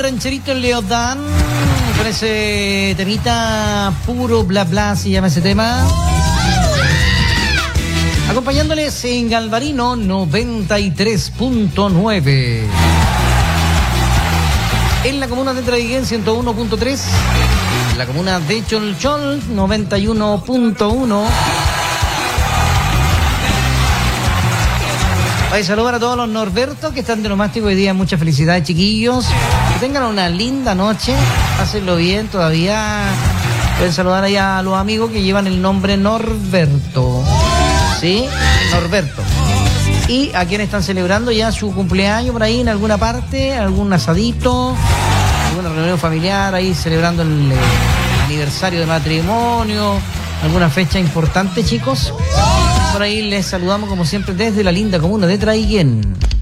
rancherito en Leodán, con ese temita puro bla bla, se llama ese tema. Acompañándoles en Galvarino 93.9. En la comuna de Traiguén 101.3. En la comuna de Cholchol 91.1. Voy a saludar a todos los Norbertos que están de nomástico hoy día. Muchas felicidades, chiquillos. Que tengan una linda noche. Pásenlo bien todavía. Pueden saludar ahí a los amigos que llevan el nombre Norberto. ¿Sí? Norberto. Y a quienes están celebrando ya su cumpleaños por ahí en alguna parte, algún asadito, alguna reunión familiar ahí celebrando el aniversario de matrimonio, alguna fecha importante, chicos. Por ahí les saludamos como siempre desde la linda comuna de Traiguén.